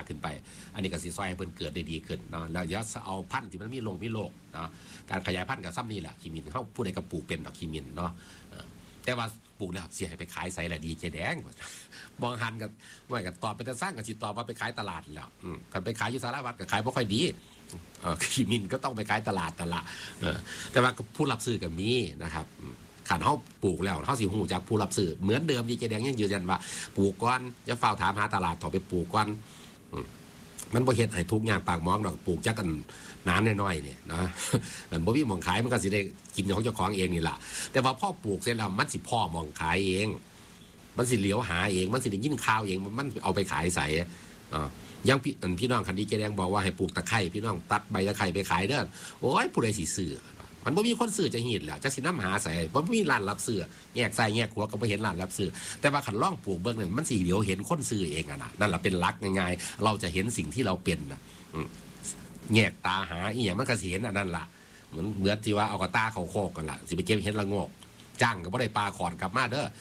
ขึ้นไปอันนี้ก็สิซอยให้เพิ่นเกิดได้ดีขึ้นเนาะแล้วอย่าเอาพันธุ์ที่มันมีโรคเนาะการขยายพันธุ์กับซ้ำนี่แหละขี้มินเฮาผู้ใดก็ปลูกเป็นดอกขี้มินเนาะแต่ว่าปลูกแล้วสิให้ไปขายไสละดีเจแดงมองหันกันว่ากันตอบเป็นสร้างกันสิตอบว่าไปขายตลาดแล้วกันไปขายอยู่สารวัตรก็ขายบ่ค่อยดีขี้มินก็ต้องไปขายตลาดนั่นล่ะแต่ว่าผู้รับซื้อก็มีนะครับขันเฮาปลูกแล้วเฮาสิฮู้จักผู้รับซื้อเหมือนเดิมดีเจแดงยังยืนยันว่าปลูกก่อนอย่าเฝ้าถามหาตลาดต่อไปปลูกก่อนมันบ่เฮ็ดให้ทุกอย่างปากหมองดอกปลูกจักกันน้ำน้อยๆเนี่ยนะมันบ่มีหม่องขายมันก็สิได้กินของเจ้าของเองนี่ล่ะแต่ว่าพ่อปลูกเสร็จแล้วมันสิพ่อหม่องขายเองมันสิเหลียวหาเองมันสิได้ยินข่าวเองมันเอาไปขายใส่ยังพี่น้องคันดีเจแดงบอกว่าให้ปลูกตะไคร้พี่น้องตัดใบตะไคร้ไปขายเด้อโอ้ยผู้ใดสิซื้อมันบ่มีคนซื้อจะเห็นแหละจะสิน้ำหาใส่บ่มีร้านรับซื้อแยกใส่แยกหัวก็บ่เห็นร้านรับซื้อแต่ว่าขันล่องปลูกเบิ่งนั่นมันสิเดี๋ยวเห็นคนซื้อเองอ่ะนะนั่นแหละเป็นหลักง่ายๆเราจะเห็นสิ่งที่เราเป็นนะแยกตาหาอีหยังมันก็สิเห็นอันนั้นล่ะเหมือนที่ว่าเอากระตาเขาโคกกันล่ะสิไปเก็บเห็ดละโงกจ้างก็บ่ได้ปลาขอนกลับมาเด้อ